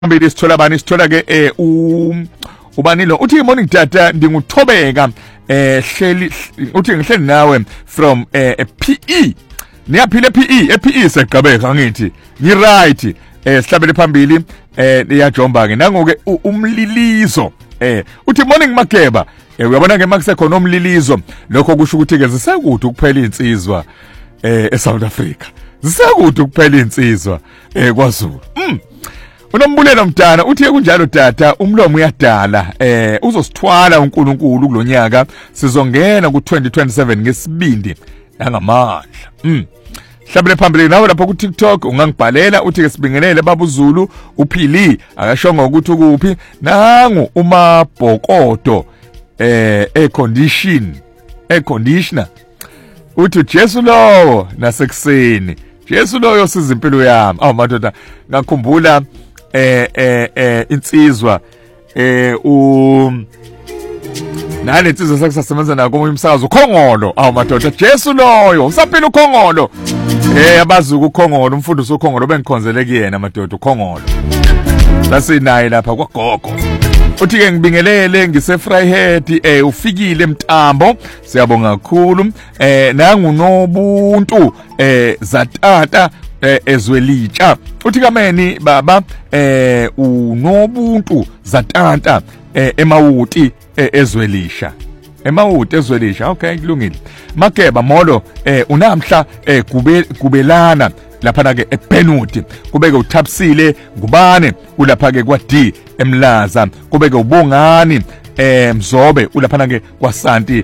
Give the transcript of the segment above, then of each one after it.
phambili sithola ke ubani lo uthi morning tata ndinguthobeka hleli uthi ngihleli nawe from PE niyaphila PE segqabeka ngithi ni right sihlabele phambili iyajomba ke nangoke umlilizo uthi morning Makeba uyabona ke makusekhona umlilizo lokho kusho ukuthi ke zisekude ukuphela insizwa eSouth Africa zisekude ukuphela insizwa kwaZulu unombulelo mntana uthi kunjalo tata umlomo uyadala uzosithwala uNkulunkulu kulonyaka sizongena ku2027 ngesibindi nangamandla hlabele phambili nawe lapha ku TikTok ungangibhalela uthi ke sibingelele babuZulu uphili akashonga ukuthi ukuphi nangu umabhokodo conditioner uthi Jesu lowo nasekuseni Jesu loyo siza impilo yami madoda ngakhumbula insizwa nale insizwa sakusasebenza nako umsakazo ukhongolo madoda Jesu loyo usaphila ukhongolo abazuku ukhongolo umfundisi ukhongolo bengikhonzele kuyena madoda ukhongolo lasinaye lapha kwagogo uthi ke ngibingelele ngise-Vryheid ufikile Mtambo siyabonga kakhulu nangu nobuntu zatata ezwelitsha uthi kameni baba unobuntu zatata emawuti ezwelisha okay kulungile Makeba molo unamhla kubelana lapha ke ePenuti kubeke uThapsile ngubane ulapha ke kwa D eMlaza kubeke ubongani Mzobe ulapha ke kwaSanti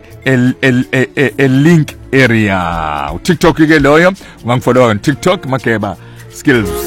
link area TikTok ke loyo ungangifollow on TikTok Makeba skills